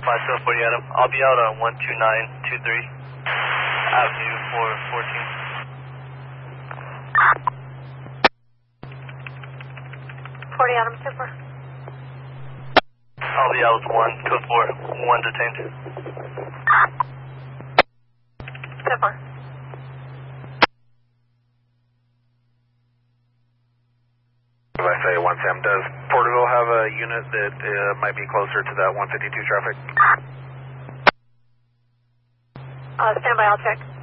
540 Adam. I'll be out on 12923 Avenue 414. 40 Adam, so far. I'll be out with 1, code 4, 1 detained. So far. If I say 1 Sam, does Porterville have a unit that might be closer to that 152 traffic? Stand by, I'll check.